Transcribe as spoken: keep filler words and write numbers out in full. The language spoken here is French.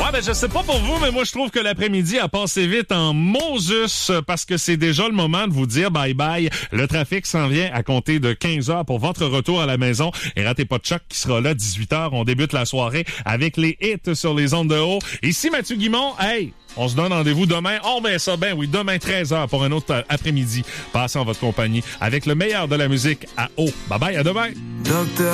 Ah ben je sais pas pour vous, mais moi je trouve que l'après-midi a passé vite en Moses parce que c'est déjà le moment de vous dire bye bye. Le trafic s'en vient à compter de quinze heures pour votre retour à la maison. Et ratez pas de Choc qui sera là dix-huit heures. On débute la soirée avec les hits sur les ondes de haut. Ici Mathieu Guimond, hey, on se donne rendez-vous demain. Oh ben ça, ben oui, demain treize heures pour un autre après-midi. Passez en votre compagnie avec le meilleur de la musique à haut. Bye bye, à demain. Docteur